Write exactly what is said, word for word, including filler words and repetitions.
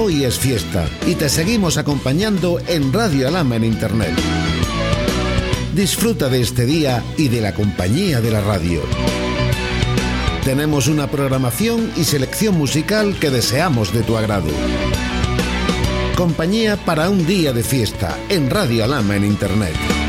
hoy es fiesta y te seguimos acompañando en Radio Alhama en Internet. Disfruta de este día y de la compañía de la radio. Tenemos una programación y selección musical que deseamos de tu agrado. Compañía para un día de fiesta en Radio Alhama en Internet.